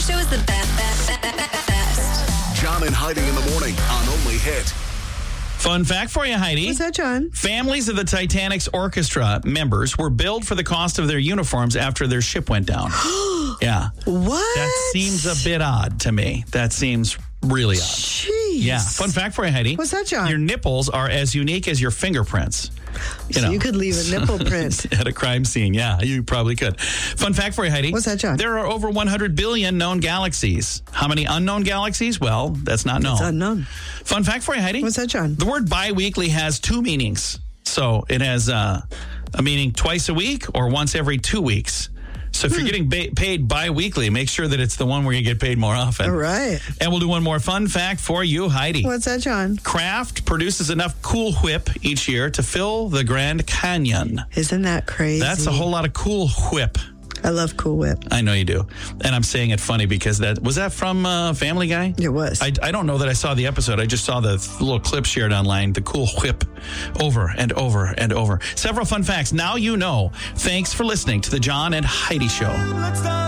Show is the best. John and Heidi in the morning on Only Hit. Fun fact for you, Heidi. What's that, John? Families of the Titanic's orchestra members were billed for the cost of their uniforms after their ship went down. Yeah. What? That seems a bit odd to me. That seems really odd. Jeez. Yeah. Fun fact for you, Heidi. What's that, John? Your nipples are as unique as your fingerprints. So you could leave a nipple print. At a crime scene. Yeah, you probably could. Fun fact for you, Heidi. What's that, John? There are over 100 billion known galaxies. How many unknown galaxies? Well, that's not known. It's unknown. Fun fact for you, Heidi. What's that, John? The word bi-weekly has two meanings. So it has a meaning twice a week or once every 2 weeks. So if you're getting paid bi-weekly, make sure that it's the one where you get paid more often. All right. And we'll do one more fun fact for you, Heidi. What's that, John? Kraft produces enough Cool Whip each year to fill the Grand Canyon. Isn't that crazy? That's a whole lot of Cool Whip. I love Cool Whip. I know you do. And I'm saying it funny because was that from Family Guy? It was. I don't know that I saw the episode. I just saw the little clip shared online, the Cool Whip, over and over and over. Several fun facts. Now you know. Thanks for listening to the John and Heidi Show.